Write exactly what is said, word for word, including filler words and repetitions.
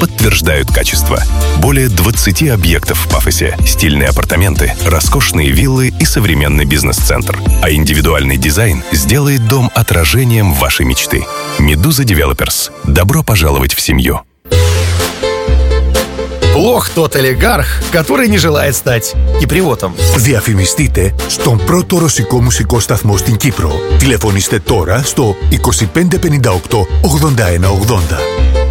подтверждают качество. Более двадцати объектов в Пафосе, стильные апартаменты, роскошные виллы и современный бизнес-центр. А индивидуальный дизайн сделает дом отражением вашей мечты. Медуза Девелоперс. Добро пожаловать в семью. Плох тот олигарх, который не желает стать κυπριώτом. Διαφημιστείτε στον πρώτο ρωσικό μουσικό σταθμό στην Κύπρο. Τηλεφωνήστε τώρα στο είκοσι πέντε πενήντα οκτώ ογδόντα ένα ογδόντα.